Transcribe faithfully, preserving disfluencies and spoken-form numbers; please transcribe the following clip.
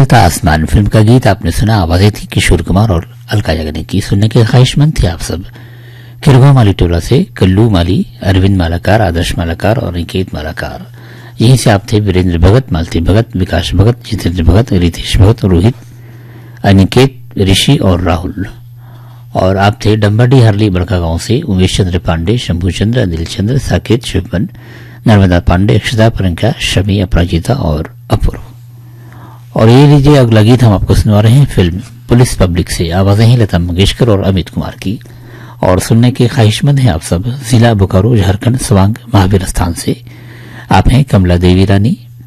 बदलता आसमान फिल्म का गीत आपने सुना। आवाजें थी किशोर कुमार और अलका याग्निक की। सुनने के ख्वाहिशमंद थे आप सब। किरवा माली टोला से कल्लू माली, अरविंद मालाकार, आदर्श मालाकार और निकेत मालाकार। यहीं से आप थे वीरेंद्र भगत, मालती भगत, विकास भगत, जितेंद्र भगत, रितेश भगत, रोहित, अनिकेत, ऋषि और राहुल। और आप थे डम्बाडी हरली बड़का गांव से उमेश चंद्र पांडे, शंभू चंद्र, अनिल चंद्र, साकेत, शुभमन, नर्मदा पांडे, अक्षता, परंका, शमी, अपराजिता और अपूर्व। और ये लीजिए अगला गीत हम आपको सुनवा रहे हैं फिल्म पुलिस पब्लिक से। आवाजें हैं लता मंगेशकर और अमित कुमार की। और सुनने के ख्वाहिशमंद हैं आप सब। जिला बोकारो, झारखंड, सवांग महावीर स्थान से आप हैं कमला देवी रानी,